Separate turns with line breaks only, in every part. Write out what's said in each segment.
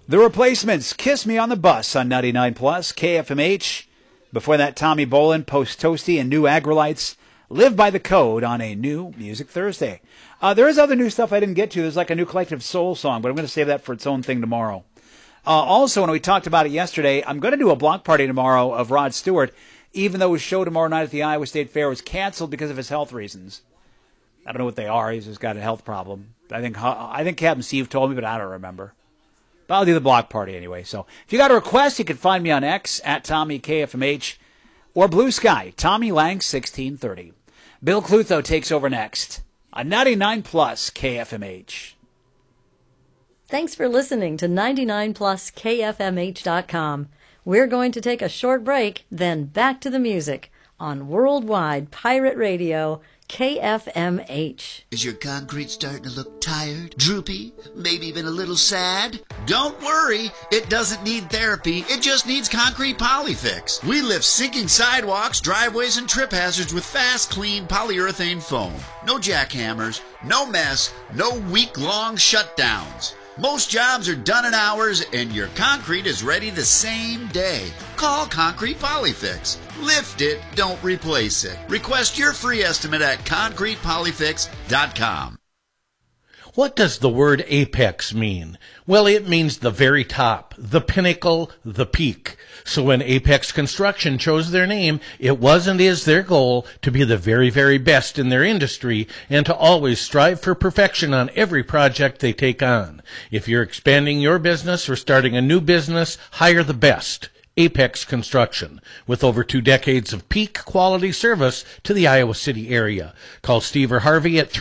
The Replacements, Kiss Me on the Bus on 99 Plus, KFMH. Before that, Tommy Bolin, Post Toasty, and New Agrolites, Live by the Code on a new Music Thursday. There is other new stuff I didn't get to. There's like a new Collective Soul song, but I'm going to save that for its own thing tomorrow. Also, when we talked about it yesterday, I'm going to do a block party tomorrow of Rod Stewart, even though his show tomorrow night at the Iowa State Fair was canceled because of his health reasons. I don't know what they are. He's just got a health problem. I think Captain Steve told me, but I don't remember. But I'll do the block party anyway. So if you got a request, you can find me on X at TommyKFMH or Blue Sky, Tommy Lang 1630. Bill Clutho takes over next on 99 Plus KFMH.
Thanks for listening to 99pluskfmh.com. We're going to take a short break, then back to the music on Worldwide Pirate Radio, KFMH.
Is your concrete starting to look tired, droopy, maybe even a little sad? Don't worry, it doesn't need therapy, it just needs Concrete Polyfix. We lift sinking sidewalks, driveways, and trip hazards with fast, clean polyurethane foam. No jackhammers, no mess, no week-long shutdowns. Most jobs are done in hours, and your concrete is ready the same day. Call Concrete Polyfix. Lift it, don't replace it. Request your free estimate at concretepolyfix.com.
What does the word apex mean? Well, it means the very top, the pinnacle, the peak. So when Apex Construction chose their name, it was and is their goal to be the very, very best in their industry and to always strive for perfection on every project they take on. If you're expanding your business or starting a new business, hire the best. Apex Construction, with over 2 decades of peak quality service to the Iowa City area. Call Steve or Harvey at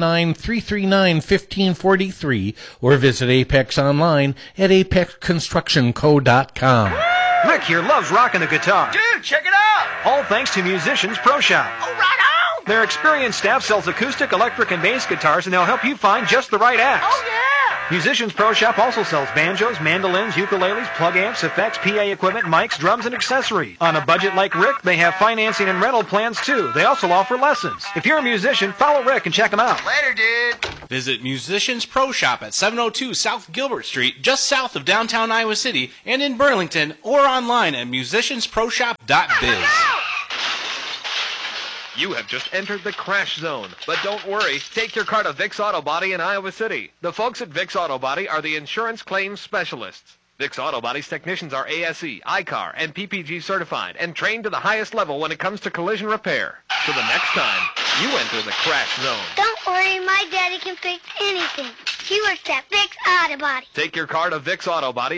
319-339-1543 or visit Apex online at apexconstructionco.com.
Rick here loves rocking the guitar.
Dude, check it out!
All thanks to Musicians Pro Shop.
Oh, right on!
Their experienced staff sells acoustic, electric, and bass guitars, and they'll help you find just the right axe.
Oh, yeah!
Musicians Pro Shop also sells banjos, mandolins, ukuleles, plug amps, effects, PA equipment, mics, drums, and accessories. On a budget like Rick, they have financing and rental plans too. They also offer lessons. If you're a musician, follow Rick and check them out.
Later, dude.
Visit Musicians Pro Shop at 702 South Gilbert Street, just south of downtown Iowa City, and in Burlington, or online at musiciansproshop.biz.
You have just entered the crash zone. But don't worry, take your car to Vic's Auto Body in Iowa City. The folks at Vic's Auto Body are the insurance claims specialists. Vic's Auto Body's technicians are ASE, ICAR, and PPG certified and trained to the highest level when it comes to collision repair. So the next time, you enter the crash zone.
Don't worry, my daddy can fix anything. He works at Vic's Auto Body.
Take your car to Vic's Auto Body